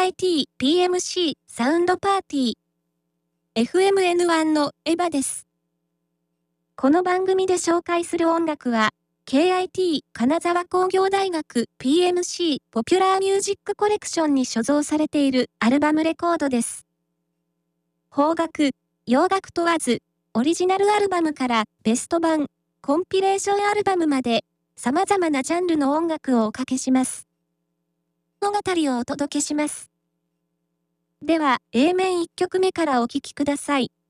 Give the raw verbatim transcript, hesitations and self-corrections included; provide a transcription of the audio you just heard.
アイティー ピーエムシー サウンドパーティー。エフエムエヌワン のエヴァです。この番組で紹介する音楽は、ケーアイティー 金沢工業大学 ピーエムシー ポピュラーミュージックコレクションに所蔵されているアルバムレコードです。邦楽、洋楽問わず、オリジナルアルバムからベスト版、コンピレーションアルバムまで、様々なジャンルの音楽をおかけします。物語をお届けします。では、エー 面いっきょくめからお聴きください。